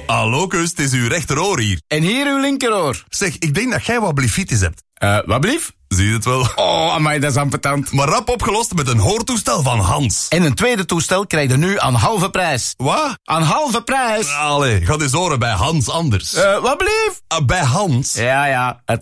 Hallo, kus, het is uw rechteroor hier. En hier uw linkeroor. Zeg, ik denk dat jij wat blifitis hebt. Wat blief? Zie je het wel? Oh, amai, dat is ambetant. Maar rap opgelost met een hoortoestel van Hans. En een tweede toestel krijg je nu aan halve prijs. Wat? Aan halve prijs? Allee, ga eens horen bij Hans anders. Wat blief? Bij Hans? Ja, het